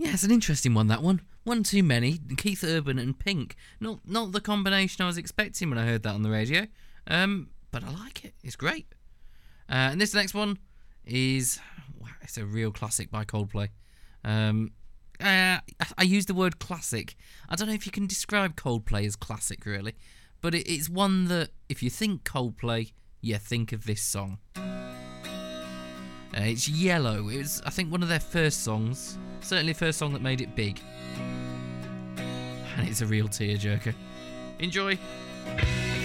Yeah, it's an interesting one, that one. One too many. Keith Urban and Pink. Not the combination I was expecting when I heard that on the radio. But I like it. It's great. And this next one is... Wow, it's a real classic by Coldplay. I use the word classic. I don't know if you can describe Coldplay as classic, really. But it's one that, if you think Coldplay, you think of this song. It's Yellow. It was, I think, one of their first songs. Certainly the first song that made it big. And it's a real tearjerker. Enjoy.